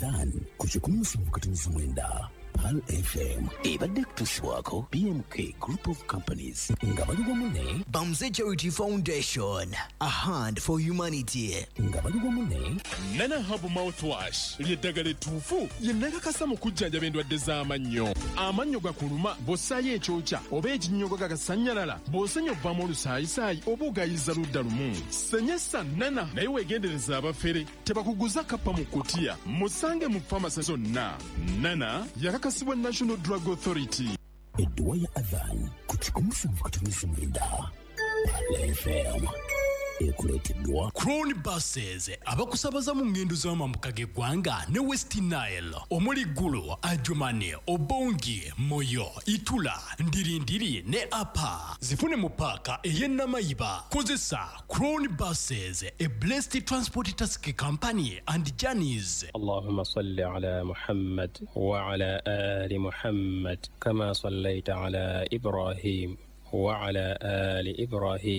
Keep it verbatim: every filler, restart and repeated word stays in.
Adhan kuchukua mkutano mwenda Pal F M ebadde kutuswako B M K Group of Companies ngabalugwa mune Bamze Charity Foundation, a hand for humanity. ngabalugwa mune Nana Habu Mouthwash ly'eddagala ettuufu lye nnakakasa mu kujjanjaba endwadde z'amannyo. Amannyo gakuluma bw'ossaayo ekyokya oba ekinnyogo gagasannyalala bw'osenya obbamu olusaayisaayi oba ogayiza ludda lumu. Senyesa Nana naye weegendereza abafere tebakuguza kappa mu kkutiya musange mu famasi zonna. Nana yakakasibwa National Drug Authority. edduwa ya Adhan kuchukua mkutano mwenda Pal F M ekuleteddwa Crown Buses abakusabaza mu ngendo z'amambuka g'eggwanga ne West Nile omuli Gulu, Adjumani, Obongi, Moyo, Itula, Ndirindiri ne Apa. Zifune mu paaka ey'e Namayiba. Kozesa Crown Buses, a blessed transport taxi company and journeys. اللهم صل على محمد وعلى آل محمد كما صليت على إبراهيم وعلى آل إبراهيم